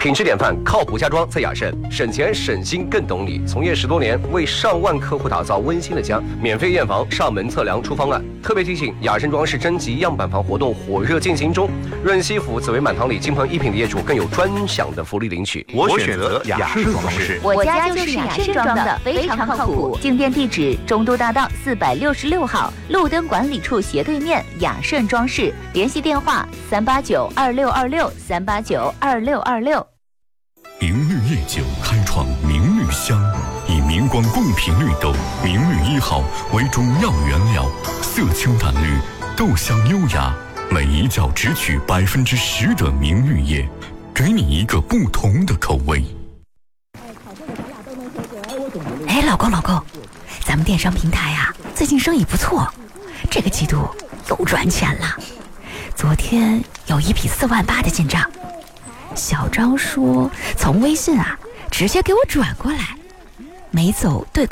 品质典范，靠谱家装在雅盛，省钱省心更懂你。从业10多年，为上万客户打造温馨的家，免费验房、上门测量出方案。特别提醒，雅盛装饰征集样板房活动火热进行中，润西府紫薇满堂里金鹏一品的业主更有专享的福利领取。 我选择雅盛装饰， 我家就是雅盛装的，非常靠谱。进店地址：中都大道466号，路灯管理处斜对面，雅盛装饰。联系电话：3892626，3892626。 明绿夜酒开创明绿香，以明光贡品绿豆明绿1号为主要原料，色清淡绿，豆香优雅，每一窖只取10%的明绿叶，给你一个不同的口味。 哎，老公，咱们电商平台啊，最近生意不错，这个季度又赚钱了。昨天有一笔4万8的进账，小张说从微信啊直接给我转过来，没走对